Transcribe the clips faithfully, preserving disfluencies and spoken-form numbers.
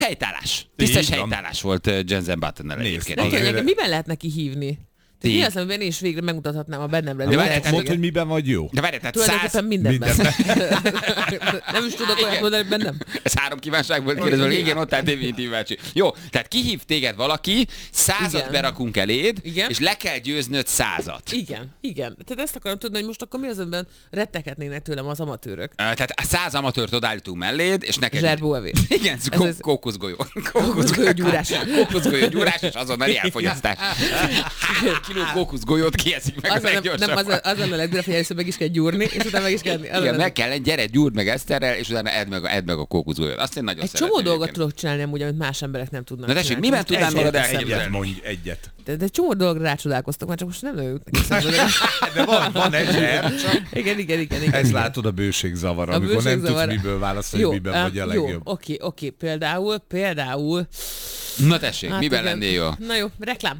Helytállás. Tisztes helytállás volt Jensen Buttonnal egyébként. Engem miben lehet neki hívni? Tehát mi az, amiben én is végre megmutathatnám a bennem levő. Mondd, hogy miben vagy jó. De várj, tehát tulajdonképpen mindenben. Nem is tudok olyat mondani, hogy bennem. Ez három kívánság volt kérdezve, igen, ott áll Dévényi bácsi. Jó, tehát kihív téged valaki, százat igen. berakunk eléd, igen. és le kell győznöd százat. Igen, igen. Tehát ezt akarom tudni, hogy most akkor mi az, amiben retteghetnének tőlem az amatőrök. Tehát a száz amatőrt odállítunk melléd, és neked... Zserbóevés. Igen, kókuszgolyó. Kókuszgolyó gyúrás. Kókuszgolyó gyúrás, és azonnal elfogyasztás. Kiló kókuszgolyót kieszik meg az, a leggyorsabban. Nem, az, az a legdurabb, hogy először meg is kell gyúrni, és utána meg is kell... Igen, meg kell, gyere, gyúrd meg Eszterrel, és utána edd meg, edd meg a kókuszgolyót. Azt én nagyon egy szeretem. Egy csomó dolgot tudok csinálni amúgy, amit más emberek nem tudnak. Na tessék, miben tudnám magad elhegyezni? Mondj egyet. De, de csomó dologra rácsodálkoztak, már csak most nem lőjük. De van, van egy zser. Igen, igen, igen, igen. Ezt látod a bőségzavar, amikor nem tudsz miből választani, hogy miben vagy a legjobb. Jó, oké, oké, például, például... Na tessék, hát miben igen. lennél jó? Na jó, reklám.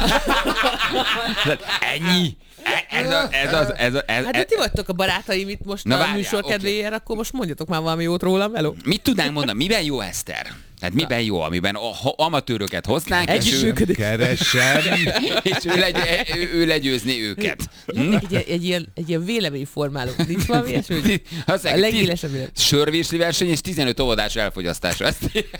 Ennyi? Ez, a, ez az, ez a, ez, hát de ti vagytok a barátaim itt most na, a műsor okay. kedvéért, akkor most mondjatok már valami jót rólam, hello. Mit tudnánk mondani? Miben jó Eszter? Tehát miben jó, amiben amatőröket hoznánk, és ő, keresem. és ő, legy, ő, ő legyőzni őket. Hm? Egy, egy, egy, ilyen, egy ilyen véleményformáló. Nincs valami ilyesmi? A legélesebb vélemény. Sörvésli verseny és tizenöt óvodás elfogyasztása.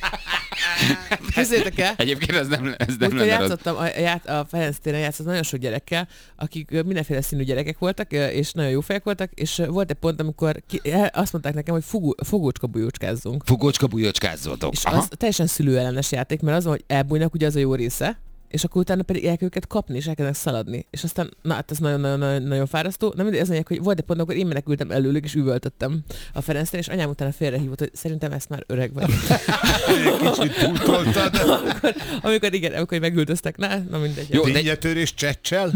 Köszönjétek el? Egyébként ez nem, ez nem lenne játszottam, a, a Ferenc téren játszottam nagyon sok gyerekkel, akik mindenféle színű gyerekek voltak, és nagyon jó fejek voltak, és volt egy pont, amikor ki, azt mondták nekem, hogy fogó, fogócska bujócskázzunk. Fogócska bujócskázzótok. És az teljesen szülőellenes játék, mert az van, hogy elbújnak, ugye az a jó része, és akkor utána pedig el kell őket kapni, és elkezdenek szaladni. És aztán, na hát ez nagyon-nagyon fárasztó. Na mindegy, ez mondják, hogy volt egy pont, akkor én menekültem előlük, és üvöltöttem a Ferenctől, és anyám utána félrehívott, hogy szerintem ezt már öreg vagy. Kicsit túltoltad. amikor, amikor igen, amikor megüldöztek, na, na mindegy. Jó, tényetörés csecsel?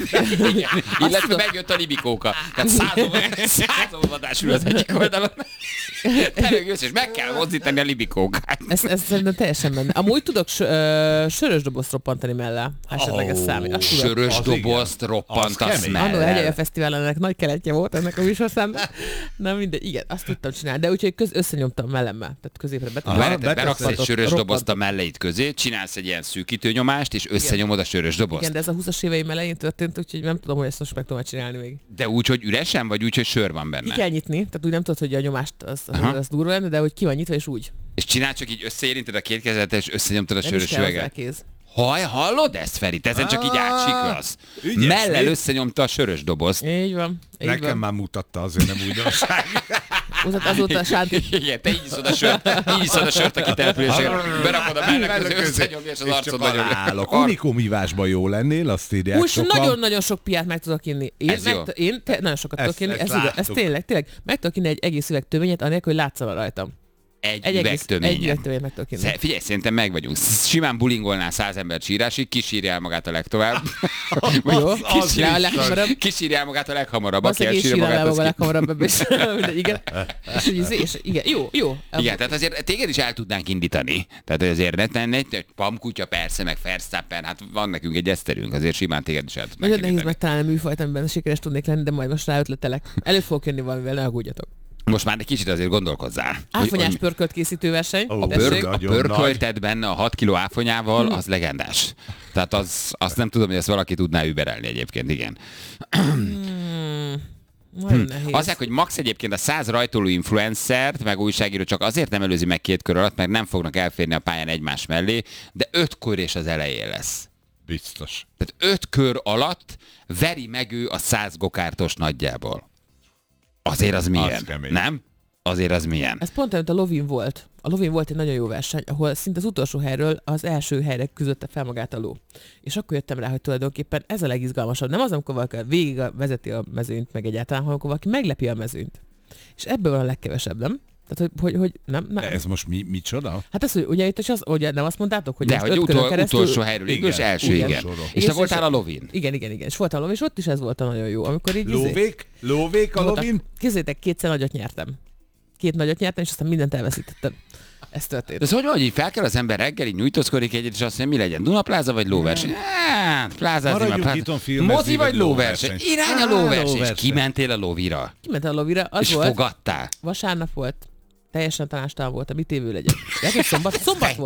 Illetve megjött a libikóka. Tehát százolvadás ül az egyik oldalon. Te megjössz, és meg kell mozdítani a libikókát. Ez, ez szerintem teljesen menne. Amúgy tudok sörös dobozt roppantani mellé. Esetleg ez számít. Sörös dobozt roppantasz mellé. Annól Hegyalja Fesztiválon ennek nagy keletje volt ennek a műsorszámnak. Na mindegy, igen, azt tudtam csinálni. De úgyhogy köz, összenyomtam mellemmel. Tehát középre betettem. Beraksz egy sörös dobozt a melleid közé, csinálsz egy ilyen szűkítőnyomást, és összenyomod a sörös dobozt. Igen, de ez a húszas éveim elején történt, úgyhogy nem tudom, hogy ezt most meg tudom csinálni még. De úgy, hogy üresen, vagy úgy, hogy sör van benne? Ki kell nyitni, tehát úgy nem tudod, hogy a nyomást az, az durva lenne, de hogy ki van nyitva, és úgy. És csinál csak így összeérinted a két kezedet, és összenyomtad a sörös üveget. Haj, hallod ezt, Feri? Te ezen csak így átsiklasz. Mellel összenyomta a sörös dobozt. Így van. Így Nekem van. már mutatta, azért nem újdonság. Azóta a Sánti. Igen, te így iszod a sört, így iszod a sört a kitelepülésre, berakod a mellek közé, összenyomja, és az arcod nagyon. Unikum ívásban jó lennél, azt írják Most sokan. nagyon-nagyon sok piát meg tudok inni. Én, ez meg, jó. én te, nagyon sokat tudok inni, ez, ez, ez tényleg, tényleg. Meg tudok inni egy egész üveg töményet, anélkül, hogy látszana rajtam. Egy, egy üvegtöményen. Egy üvegtöményet meg tudok inni. Figyelj, szerintem meg vagyunk. Simán bulingolnál száz ember sírásig, kisírjál magát a legtovább. Jó, kisírjál magát a leghamarabb. Aki elsírja magát, az a leghamarabb. Igen. És igen, jó, jó. Igen, tehát azért téged is el tudnánk indítani. Tehát azért ne egy Pamkutya persze, meg Verstappen, hát van nekünk egy eszterünk, azért simán téged is el tudnánk indítani. Nagyon nehéz megtalálni a műfajt, amiben sikeres tudnék lenni, de majd most ráötletelek. Elő fogok jönni valamivel, ne aggódjatok. Most már egy kicsit azért gondolkozzál. Áfonyás pörkölt készítő verseny. Oh, a, pörk, a pörkölted benne a hat kiló áfonyával, hmm. az legendás. Tehát az, azt nem tudom, hogy ezt valaki tudná überelni egyébként, igen. Hmm. Hm. Azt mondják, hogy max egyébként a száz rajtoló influencert, meg újságíró csak azért nem előzi meg két kör alatt, mert nem fognak elférni a pályán egymás mellé, de öt kör és az elején lesz. Biztos. Tehát öt kör alatt veri meg ő a száz gokártos nagyjából. Azért az milyen, az nem? Azért az milyen. Ez pont amit a Lovin volt. A Lovin volt egy nagyon jó verseny, ahol szinte az utolsó helyről az első helyre küzdötte fel magát a ló. És akkor jöttem rá, hogy tulajdonképpen ez a legizgalmasabb. Nem az, amikor valaki végig vezeti a mezőnyt, meg egyáltalán, hanem amikor valaki meglepi a mezőnyt. És ebből van a legkevesebb, nem? Tehát, hogy, hogy, hogy nem, nem. Ez most mi, micsoda? Hát ez, hogy ugye itt is az, ugye nem azt mondtátok, hogy de, hogy utol, keresztül... utolsó helyről, igen, és első, igen. igen. És, és te voltál a Lovin. Igen, igen, igen. És voltál a Lovin, és ott is ez volt a nagyon jó. Amikor így lóvék? Lóvék a Lovin? Kézzétek, kétszer nagyot nyertem. Két nagyot nyertem, és aztán mindent elveszítettem. Ez történt. Ez hogy van, hogy fel kell az ember reggel, így nyújtózkodik egyet, és azt mondja, mi legyen? Dunapláza vagy lóverseny? Hát, plázázni már plázázni. Mozi vagy lóverseny? Irány a lóverseny. És kimentél a Lovira? Kimentél a Lovira, az és volt. És fogadtál? Vasárnap volt. teljesen tanástalan voltam, mit évő legyen. Lehet, hogy szombat, szombat volt.